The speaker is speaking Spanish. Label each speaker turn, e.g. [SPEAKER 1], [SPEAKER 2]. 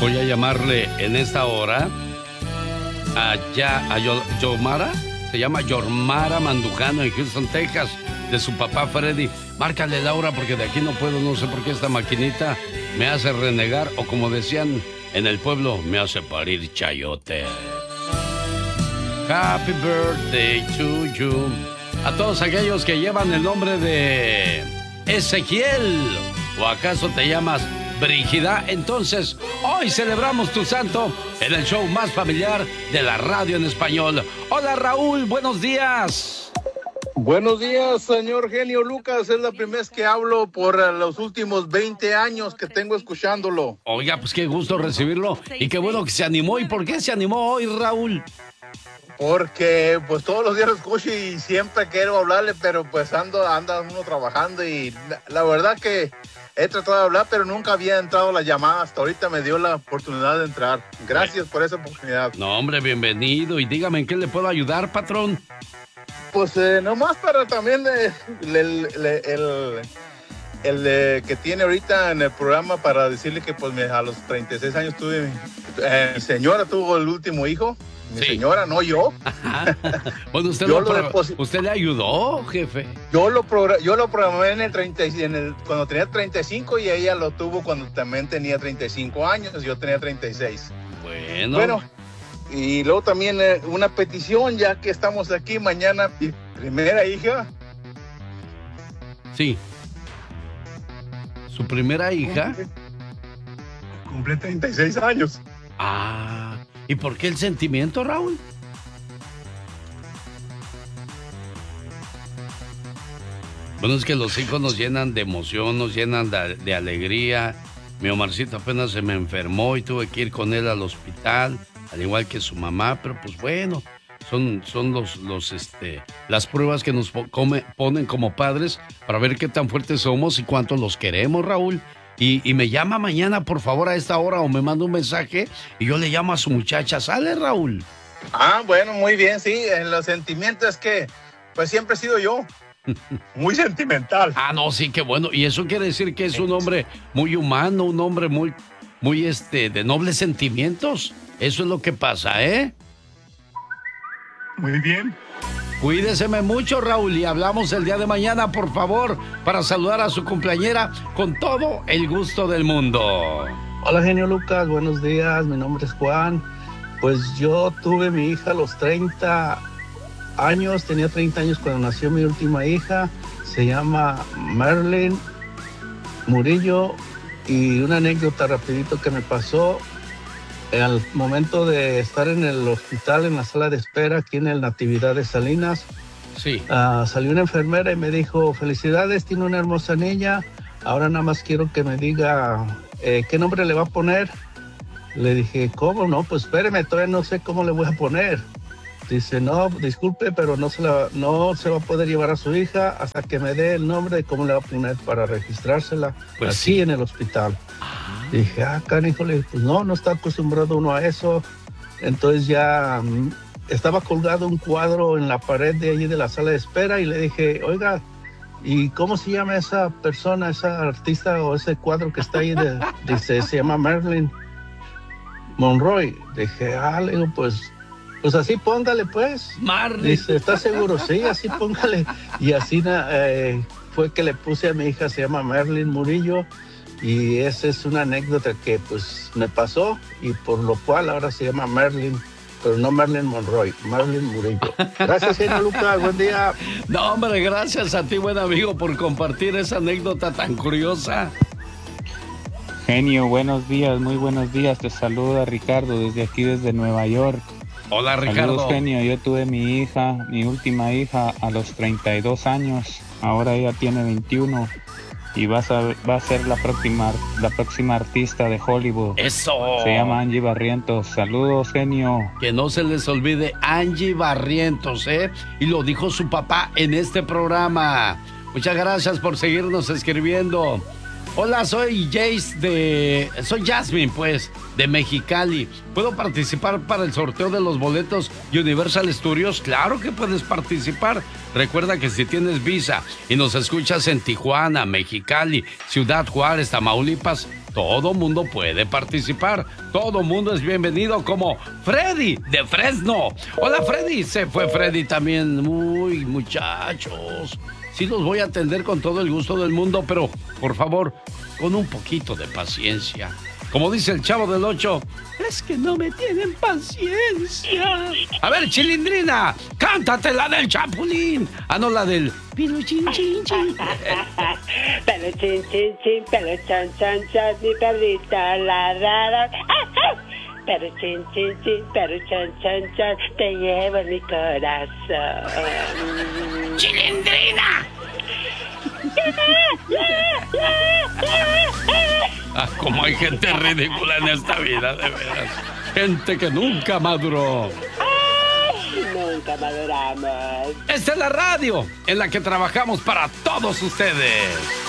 [SPEAKER 1] Voy a llamarle en esta hora a Yomara. Se llama Yormara Mandujano en Houston, Texas, de su papá Freddy. Márcale, Laura, porque de aquí no puedo, no sé por qué esta maquinita me hace renegar, o como decían en el pueblo, me hace parir chayote. Happy birthday to you. A todos aquellos que llevan el nombre de Ezequiel, ¿o acaso te llamas Brígida? Entonces, hoy celebramos tu santo en el show más familiar de la radio en español. Hola, Raúl, buenos días.
[SPEAKER 2] Buenos días, señor genio Lucas. Es la primera vez que hablo por los últimos 20 años que tengo escuchándolo.
[SPEAKER 1] Oiga, pues qué gusto recibirlo y qué bueno que se animó. ¿Y por qué se animó hoy, Raúl?
[SPEAKER 2] Porque pues todos los días lo escucho y siempre quiero hablarle, pero pues anda uno trabajando y la verdad que he tratado de hablar, pero nunca había entrado la llamada. Hasta ahorita me dio la oportunidad de entrar. Gracias por esa oportunidad.
[SPEAKER 1] No, hombre, bienvenido. Y dígame, ¿en qué le puedo ayudar, patrón?
[SPEAKER 2] Pues nomás para también el que tiene ahorita en el programa, para decirle que pues a los 36 años tuve, mi señora tuvo el último hijo. Mi señora, no yo.
[SPEAKER 1] Bueno, usted le ayudó, jefe.
[SPEAKER 2] Yo lo programé cuando tenía 35 y ella lo tuvo cuando también tenía 35 años. Yo tenía 36.
[SPEAKER 1] Bueno,
[SPEAKER 2] y luego también una petición, ya que estamos aquí mañana, mi primera hija.
[SPEAKER 1] Sí. ¿Su primera hija?
[SPEAKER 2] Cumple 36 años.
[SPEAKER 1] Ah, ¿y por qué el sentimiento, Raúl? Bueno, es que los hijos nos llenan de emoción, nos llenan de alegría. Mi Omarcito apenas se me enfermó y tuve que ir con él al hospital, al igual que su mamá, pero pues bueno, son las pruebas que nos ponen como padres para ver qué tan fuertes somos y cuánto los queremos, Raúl. Y me llama mañana, por favor, a esta hora, o me manda un mensaje y yo le llamo a su muchacha. ¿Sale, Raúl?
[SPEAKER 2] Ah, bueno, muy bien, sí. En los sentimientos es que, pues siempre he sido yo. Muy sentimental.
[SPEAKER 1] Ah, no, sí, qué bueno. Y eso quiere decir que es un hombre muy humano, un hombre muy de nobles sentimientos. Eso es lo que pasa, ¿eh?
[SPEAKER 2] Muy bien.
[SPEAKER 1] Cuídeseme mucho, Raúl, y hablamos el día de mañana, por favor, para saludar a su cumpleañera con todo el gusto del mundo.
[SPEAKER 3] Hola, genio Lucas, buenos días, mi nombre es Juan. Pues yo tuve mi hija a los 30 años, tenía 30 años cuando nació mi última hija, se llama Marilyn Murillo, y una anécdota rapidito que me pasó. Al momento de estar en el hospital, en la sala de espera, aquí en el Natividad de Salinas,
[SPEAKER 1] sí.
[SPEAKER 3] Salió una enfermera y me dijo: felicidades, tiene una hermosa niña, ahora nada más quiero que me diga qué nombre le va a poner. Le dije: ¿cómo? No, pues espéreme, todavía no sé cómo le voy a poner. Dice: no, disculpe, pero no se va a poder llevar a su hija hasta que me dé el nombre de cómo le va a poner para registrársela,
[SPEAKER 1] pues
[SPEAKER 3] aquí
[SPEAKER 1] sí,
[SPEAKER 3] en el hospital. Dije: caníjole, pues no está acostumbrado uno a eso. Entonces ya estaba colgado un cuadro en la pared de allí de la sala de espera y le dije: oiga, ¿y cómo se llama esa persona, esa artista o ese cuadro que está ahí? Dice: se llama Marilyn Monroe. Dije: le digo, pues así póngale, pues.
[SPEAKER 1] Marley.
[SPEAKER 3] Dice: ¿estás seguro? Sí, así póngale. Y así fue que le puse a mi hija, se llama Marilyn Murillo. Y esa es una anécdota que pues me pasó y por lo cual ahora se llama Marilyn, pero no Marilyn Monroe, Marilyn Murillo. Gracias, señor Lucas, buen día.
[SPEAKER 1] No, hombre, gracias a ti, buen amigo, por compartir esa anécdota tan curiosa.
[SPEAKER 4] Genio, buenos días, muy buenos días. Te saluda Ricardo desde aquí, desde Nueva York.
[SPEAKER 1] Hola, Ricardo.
[SPEAKER 4] Saludos, genio. Yo tuve mi última hija a los 32 años. Ahora ella tiene 21 y va a ser la próxima artista de Hollywood.
[SPEAKER 1] ¡Eso!
[SPEAKER 4] Se llama Angie Barrientos. Saludos, genio.
[SPEAKER 1] Que no se les olvide Angie Barrientos, ¿eh? Y lo dijo su papá en este programa. Muchas gracias por seguirnos escribiendo. Hola, soy Jasmine, pues, de Mexicali. ¿Puedo participar para el sorteo de los boletos Universal Studios? Claro que puedes participar. Recuerda que si tienes visa y nos escuchas en Tijuana, Mexicali, Ciudad Juárez, Tamaulipas, todo mundo puede participar. Todo mundo es bienvenido, como Freddy de Fresno. Hola, Freddy. Se fue Freddy también. Uy, muchachos. Sí los voy a atender con todo el gusto del mundo, pero por favor, con un poquito de paciencia. Como dice el Chavo del 8, es que no me tienen paciencia. A ver, Chilindrina, cántate la del Chapulín. Ah, no, la del Piluchín, chin, chin.
[SPEAKER 5] Pelo chin, chin, chin, pelo chan, chan, chan, mi perrita ladrada. Pero chin, chin, chin, pero chan, chan, chan, te llevo en mi corazón.
[SPEAKER 1] ¡Chilindrina! Ah, como hay gente ridícula en esta vida, de veras. Gente que nunca maduró.
[SPEAKER 5] Ay, nunca maduramos.
[SPEAKER 1] Esta es la radio en la que trabajamos para todos ustedes.